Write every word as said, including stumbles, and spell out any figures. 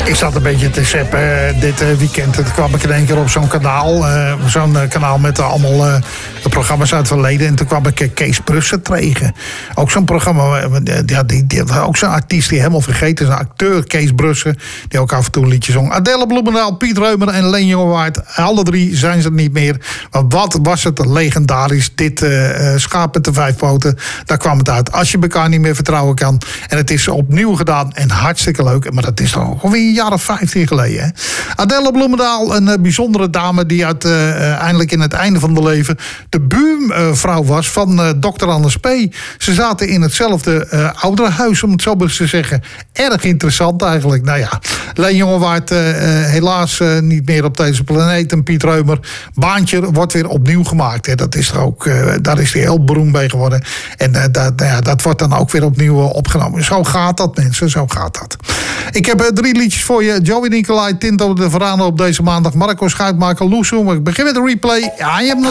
Ik zat een beetje te seppen uh, dit uh, weekend. Toen kwam ik in één keer op zo'n kanaal. Uh, zo'n uh, kanaal met uh, allemaal uh, programma's uit het verleden. En toen kwam ik uh, Kees Brussen tegen. Ook zo'n programma. Uh, ja, die, die, ook zo'n artiest die helemaal vergeten is. Een acteur, Kees Brussen. Die ook af en toe een liedje zong. Adelle Bloemendaal, Piet Reumer en Leen Jongewaard. Alle drie zijn ze niet meer. Maar wat was het legendarisch. Dit uh, schaap met de vijf poten. Daar kwam het uit. Als je elkaar niet meer vertrouwen kan. En het is opnieuw gedaan. En hartstikke leuk. Maar dat is toch alweer een jaar of vijftien geleden. Hè? Adelle Bloemendaal, een uh, bijzondere dame die uiteindelijk uh, in het einde van haar leven de buurvrouw uh, was van uh, dokter Anders P. Ze zaten in hetzelfde uh, ouderenhuis, om het zo maar te zeggen. Erg interessant eigenlijk. Nou ja, Leen Jongewaard uh, uh, helaas uh, niet meer op deze planeet. En Piet Reumer, baantje wordt weer opnieuw gemaakt. Hè? Dat is er ook, uh, daar is hij heel beroemd mee geworden. En uh, dat, uh, ja, dat wordt dan ook weer opnieuw uh, opgenomen. Zo gaat dat, mensen, zo gaat dat. Ik heb uh, drie liedjes voor je. Joey Nicolai, Tinto de Verano op deze maandag. Marco Schuitmaker, Loes Zoom. Ik begin met de replay. Ja, je hebt nog